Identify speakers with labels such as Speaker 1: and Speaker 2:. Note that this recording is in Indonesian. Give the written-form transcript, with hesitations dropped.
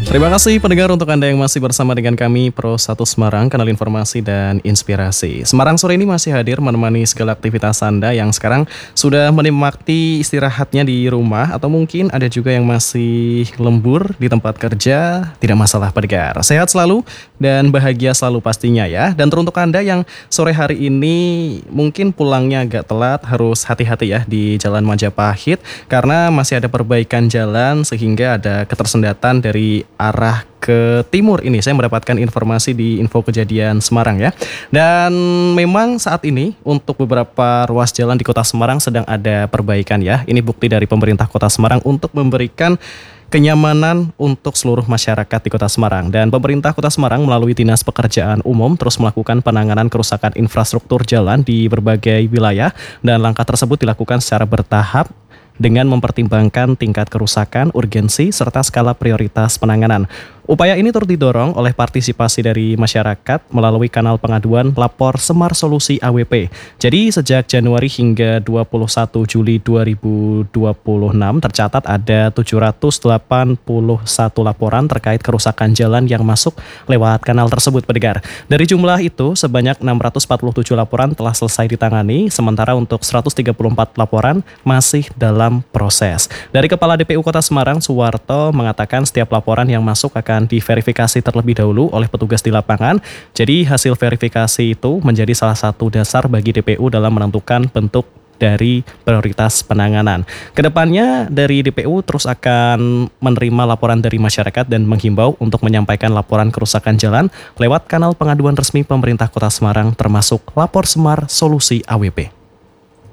Speaker 1: Terima kasih pendengar untuk Anda yang masih bersama dengan kami Pro 1 Semarang, kanal informasi dan inspirasi. Semarang sore ini masih hadir menemani segala aktivitas Anda yang sekarang sudah menikmati istirahatnya di rumah, atau mungkin ada juga yang masih lembur di tempat kerja. Tidak masalah pendengar, sehat selalu dan bahagia selalu pastinya ya. Dan teruntuk Anda yang sore hari ini mungkin pulangnya agak telat, harus hati-hati ya di Jalan Majapahit karena masih ada perbaikan jalan sehingga ada ketersendatan dari arah ke timur ini. Saya mendapatkan informasi di Info Kejadian Semarang ya. Dan memang saat ini untuk beberapa ruas jalan di Kota Semarang sedang ada perbaikan ya. Ini bukti dari pemerintah Kota Semarang untuk memberikan kenyamanan untuk seluruh masyarakat di Kota Semarang. Dan pemerintah Kota Semarang melalui Dinas Pekerjaan Umum terus melakukan penanganan kerusakan infrastruktur jalan di berbagai wilayah, dan langkah tersebut dilakukan secara bertahap dengan mempertimbangkan tingkat kerusakan, urgensi, serta skala prioritas penanganan. Upaya ini turut didorong oleh partisipasi dari masyarakat melalui kanal pengaduan Lapor Semar Solusi AWP. Jadi sejak Januari hingga 21 Juli 2026 tercatat ada 781 laporan terkait kerusakan jalan yang masuk lewat kanal tersebut pendengar. Dari jumlah itu sebanyak 647 laporan telah selesai ditangani, sementara untuk 134 laporan masih dalam proses. Dari Kepala DPU Kota Semarang, Suwarto, mengatakan setiap laporan yang masuk akan diverifikasi terlebih dahulu oleh petugas di lapangan. Jadi hasil verifikasi itu menjadi salah satu dasar bagi DPU dalam menentukan bentuk dari prioritas penanganan. Kedepannya dari DPU terus akan menerima laporan dari masyarakat dan menghimbau untuk menyampaikan laporan kerusakan jalan lewat kanal pengaduan resmi pemerintah Kota Semarang termasuk Lapor Semar Solusi AWP.